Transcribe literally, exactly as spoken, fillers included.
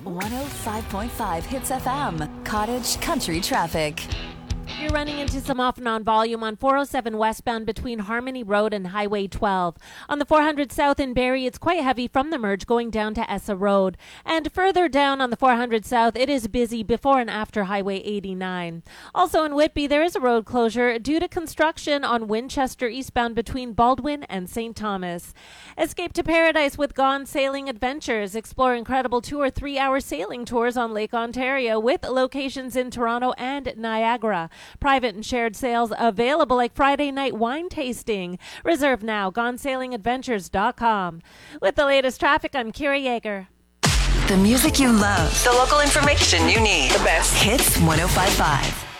one oh five point five Hits F M, Cottage Country Traffic. You're running into some off and on volume on four oh seven westbound between Harmony Road and Highway twelve. On the four hundred south in Barrie, it's quite heavy from the merge going down to Essa Road. And further down on the four hundred south, it is busy before and after Highway eighty-nine. Also in Whitby, there is a road closure due to construction on Winchester eastbound between Baldwin and Saint Thomas. Escape to Paradise with Gone Sailing Adventures. Explore incredible two or three hour sailing tours on Lake Ontario with locations in Toronto and Niagara. Private and shared sales available like Friday night wine tasting. Reserve now, gone sailing adventures dot com. With the latest traffic, I'm Kira Yeager. The music you love. The local information you need. The best. Hits one oh five point five.